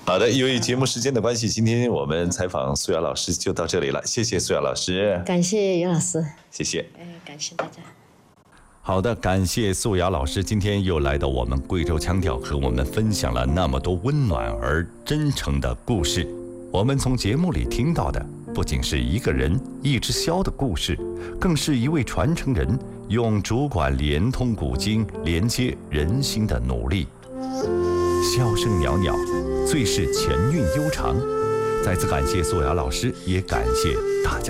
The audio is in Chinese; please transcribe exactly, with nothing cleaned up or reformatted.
好的，由于节目时间的关系，今天我们采访素雅老师就到这里了，谢谢素雅老师， 感谢袁老师， 谢谢， 哎，感谢大家。 好的，感谢素雅老师今天又来到我们贵州腔调，和我们分享了那么多温暖而真诚的故事。我们从节目里听到的不仅是一个人一只箫的故事，更是一位传承人用竹管连通古今，连接人心的努力。箫声袅袅，最是前韵悠长。再次感谢素雅老师，也感谢大家。